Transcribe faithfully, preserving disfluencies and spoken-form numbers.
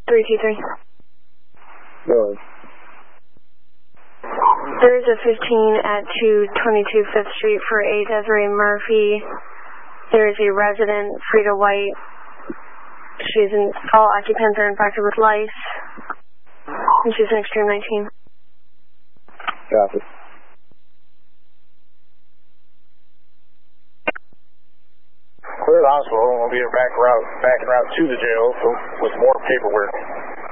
three two three. Go ahead. There is a fifteen at two twenty-two Fifth Street for a Desiree Murphy. There is a resident, Frida White. She's in, all occupants are infected with lice. And she's in extreme nineteen. Copy. Clear the hospital, and we'll be back route, back route to the jail so, with more paperwork.